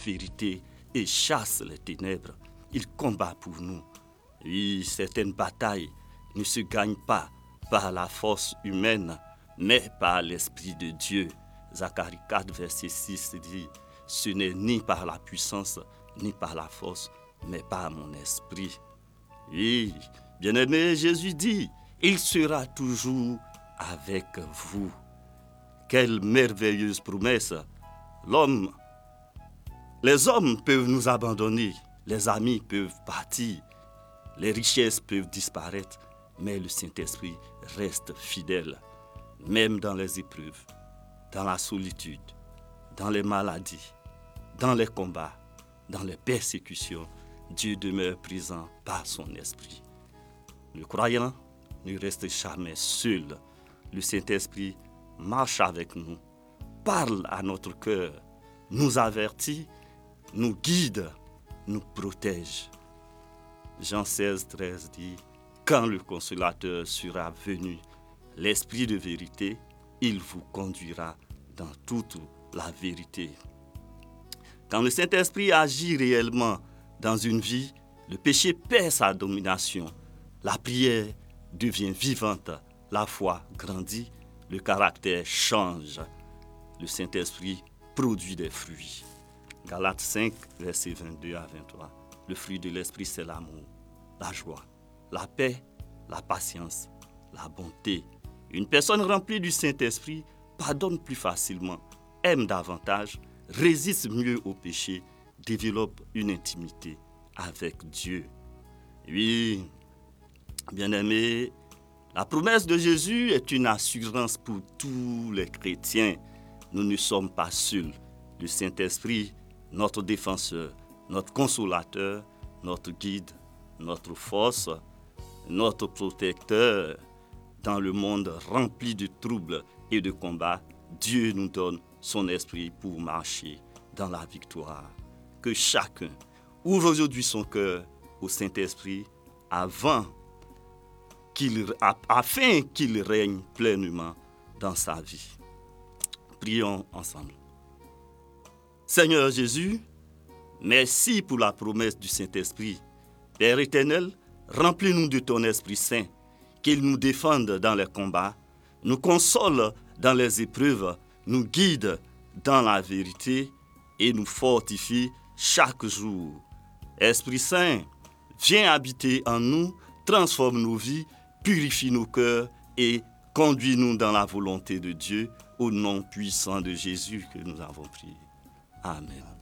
vérité et chasse les ténèbres. Il combat pour nous. Oui, certaines batailles ne se gagnent pas par la force humaine, mais par l'Esprit de Dieu. Zacharie 4, verset 6 dit, « Ce n'est ni par la puissance, ni par la force, mais par mon esprit. » Oui, bien-aimé, Jésus dit, « Il sera toujours avec vous. » Quelle merveilleuse promesse! Les hommes peuvent nous abandonner, les amis peuvent partir, les richesses peuvent disparaître, mais le Saint-Esprit reste fidèle, même dans les épreuves, dans la solitude, dans les maladies, dans les combats, dans les persécutions. Dieu demeure présent par son esprit. Le croyant ne reste jamais seul. Le Saint-Esprit marche avec nous, parle à notre cœur, nous avertit, nous guide, nous protège. Jean 16, 13 dit, « Quand le Consolateur sera venu, l'Esprit de vérité, il vous conduira dans toute la vérité. » Quand le Saint-Esprit agit réellement dans une vie, le péché perd sa domination, la prière devient vivante, la foi grandit, le caractère change. Le Saint-Esprit produit des fruits. Galates 5, versets 22 à 23. Le fruit de l'Esprit, c'est l'amour, la joie, la paix, la patience, la bonté. Une personne remplie du Saint-Esprit pardonne plus facilement, aime davantage, résiste mieux au péché, développe une intimité avec Dieu. Oui, bien-aimés, la promesse de Jésus est une assurance pour tous les chrétiens. Nous ne sommes pas seuls. Le Saint-Esprit, notre défenseur, notre consolateur, notre guide, notre force, notre protecteur. Dans le monde rempli de troubles et de combats, Dieu nous donne son esprit pour marcher dans la victoire. Que chacun ouvre aujourd'hui son cœur au Saint-Esprit afin qu'il règne pleinement dans sa vie. Prions ensemble. Seigneur Jésus, merci pour la promesse du Saint-Esprit. Père éternel, remplis-nous de ton Esprit Saint, qu'il nous défende dans les combats, nous console dans les épreuves, nous guide dans la vérité et nous fortifie chaque jour. Esprit Saint, viens habiter en nous, transforme nos vies, purifie nos cœurs et conduis-nous dans la volonté de Dieu, au nom puissant de Jésus que nous avons prié. Amen.